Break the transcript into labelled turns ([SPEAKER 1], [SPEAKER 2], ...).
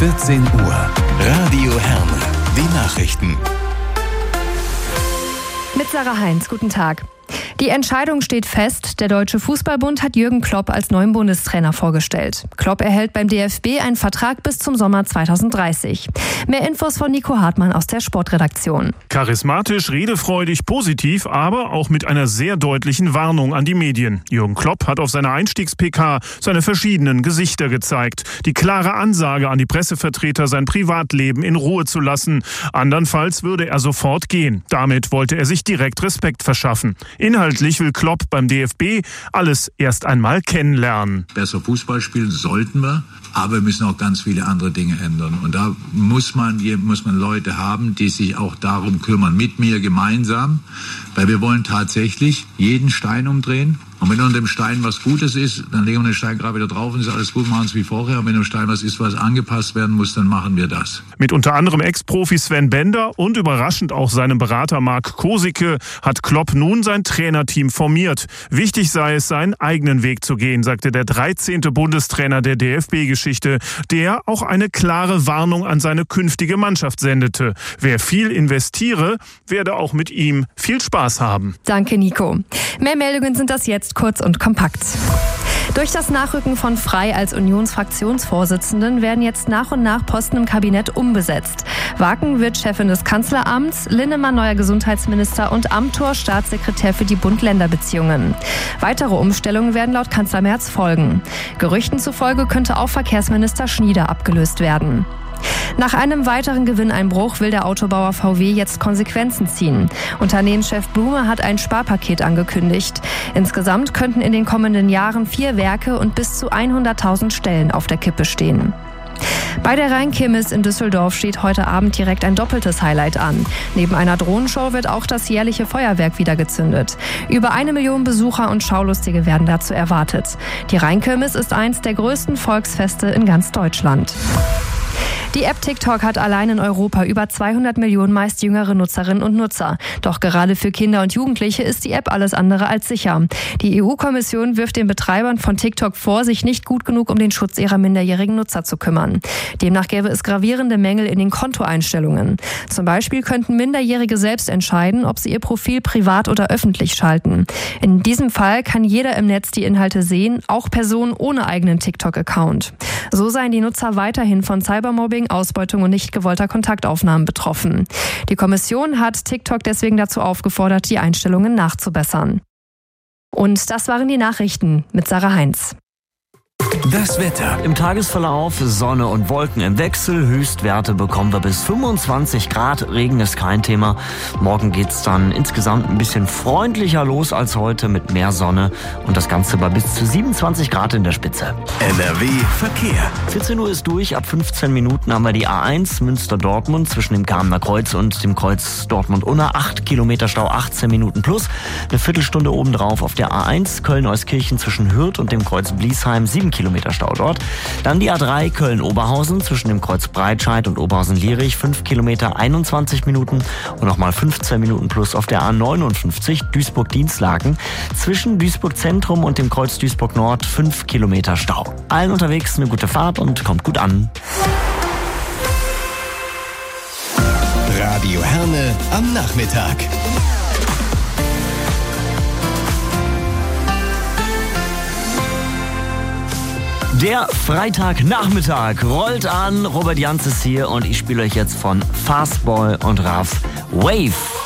[SPEAKER 1] 14 Uhr. Radio Herne. Die Nachrichten.
[SPEAKER 2] Mit Sarah Heinz, guten Tag. Die Entscheidung steht fest. Der Deutsche Fußballbund hat Jürgen Klopp als neuen Bundestrainer vorgestellt. Klopp erhält beim DFB einen Vertrag bis zum Sommer 2030. Mehr Infos von Nico Hartmann aus der Sportredaktion.
[SPEAKER 3] Charismatisch, redefreudig, positiv, aber auch mit einer sehr deutlichen Warnung an die Medien. Jürgen Klopp hat auf seiner Einstiegs-PK seine verschiedenen Gesichter gezeigt. Die klare Ansage an die Pressevertreter, sein Privatleben in Ruhe zu lassen. Andernfalls würde er sofort gehen. Damit wollte er sich direkt Respekt verschaffen. Inhaltlich will Klopp beim DFB alles erst einmal kennenlernen.
[SPEAKER 4] Besser Fußball spielen sollten wir, aber wir müssen auch ganz viele andere Dinge ändern. Und da muss man Leute haben, die sich auch darum kümmern, mit mir gemeinsam. Weil wir wollen tatsächlich jeden Stein umdrehen. Und wenn unter dem Stein was Gutes ist, dann legen wir den Stein gerade wieder drauf und ist alles gut, machen es wie vorher. Und wenn unter dem Stein was ist, was angepasst werden muss, dann machen wir das.
[SPEAKER 3] Mit unter anderem Ex-Profi Sven Bender und überraschend auch seinem Berater Marc Kosicke hat Klopp nun sein Trainerteam formiert. Wichtig sei es, seinen eigenen Weg zu gehen, sagte der 13. Bundestrainer der DFB-Geschichte, der auch eine klare Warnung an seine künftige Mannschaft sendete. Wer viel investiere, werde auch mit ihm viel Spaß haben.
[SPEAKER 2] Danke, Nico. Mehr Meldungen sind das jetzt kurz und kompakt. Durch das Nachrücken von Frey als Unionsfraktionsvorsitzenden werden jetzt nach und nach Posten im Kabinett umbesetzt. Waken wird Chefin des Kanzleramts, Linnemann neuer Gesundheitsminister und Amthor Staatssekretär für die Bund-Länder-Beziehungen. Weitere Umstellungen werden laut Kanzler Merz folgen. Gerüchten zufolge könnte auch Verkehrsminister Schnieder abgelöst werden. Nach einem weiteren Gewinneinbruch will der Autobauer VW jetzt Konsequenzen ziehen. Unternehmenschef Blume hat ein Sparpaket angekündigt. Insgesamt könnten in den kommenden Jahren 4 Werke und bis zu 100.000 Stellen auf der Kippe stehen. Bei der Rheinkirmes in Düsseldorf steht heute Abend direkt ein doppeltes Highlight an. Neben einer Drohnenshow wird auch das jährliche Feuerwerk wieder gezündet. Über 1 Million Besucher und Schaulustige werden dazu erwartet. Die Rheinkirmes ist eins der größten Volksfeste in ganz Deutschland. Die App TikTok hat allein in Europa über 200 Millionen meist jüngere Nutzerinnen und Nutzer. Doch gerade für Kinder und Jugendliche ist die App alles andere als sicher. Die EU-Kommission wirft den Betreibern von TikTok vor, sich nicht gut genug um den Schutz ihrer minderjährigen Nutzer zu kümmern. Demnach gäbe es gravierende Mängel in den Kontoeinstellungen. Zum Beispiel könnten Minderjährige selbst entscheiden, ob sie ihr Profil privat oder öffentlich schalten. In diesem Fall kann jeder im Netz die Inhalte sehen, auch Personen ohne eigenen TikTok-Account. So seien die Nutzer weiterhin von Cybermobbing, Ausbeutung und nicht gewollter Kontaktaufnahmen betroffen. Die Kommission hat TikTok deswegen dazu aufgefordert, die Einstellungen nachzubessern. Und das waren die Nachrichten mit Sarah Heinz.
[SPEAKER 1] Das Wetter.
[SPEAKER 5] Im Tagesverlauf Sonne und Wolken im Wechsel. Höchstwerte bekommen wir bis 25 Grad. Regen ist kein Thema. Morgen geht's dann insgesamt ein bisschen freundlicher los als heute mit mehr Sonne. Und das Ganze bei bis zu 27 Grad in der Spitze.
[SPEAKER 1] NRW Verkehr.
[SPEAKER 5] 14 Uhr ist durch. Ab 15 Minuten haben wir die A1 Münster-Dortmund zwischen dem Kamener Kreuz und dem Kreuz Dortmund-Unna. 8 Kilometer Stau, 18 Minuten plus. Eine Viertelstunde obendrauf auf der A1 Köln-Euskirchen zwischen Hürth und dem Kreuz Bliesheim. 7 Kilometer Stau dort. Dann die A3 Köln-Oberhausen zwischen dem Kreuz Breitscheid und Oberhausen-Lierich. 5 Kilometer, 21 Minuten und nochmal 15 Minuten plus auf der A59 Duisburg-Dienstlaken. Zwischen Duisburg-Zentrum und dem Kreuz Duisburg-Nord 5 Kilometer Stau. Allen unterwegs eine gute Fahrt und kommt gut an.
[SPEAKER 1] Radio Herne am Nachmittag.
[SPEAKER 5] Der Freitagnachmittag rollt an. Robert Janz ist hier und ich spiele euch jetzt von Fastball und Raff Wave.